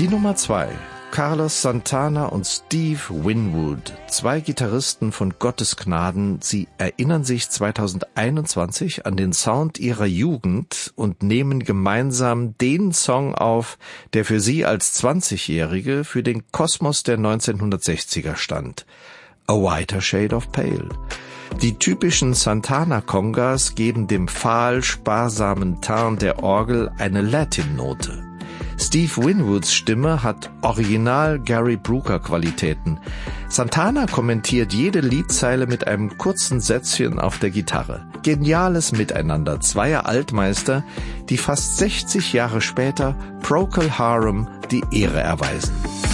Die Nummer 2. Carlos Santana und Steve Winwood, 2 Gitarristen von Gottes Gnaden. Sie erinnern sich 2021 an den Sound ihrer Jugend und nehmen gemeinsam den Song auf, der für sie als 20-Jährige für den Kosmos der 1960er stand. A Whiter Shade of Pale. Die typischen Santana-Congas geben dem fahl sparsamen Teint der Orgel eine Latin-Note. Steve Winwoods Stimme hat original Gary Brooker-Qualitäten. Santana kommentiert jede Liedzeile mit einem kurzen Sätzchen auf der Gitarre. Geniales Miteinander zweier Altmeister, die fast 60 Jahre später Procol Harum die Ehre erweisen.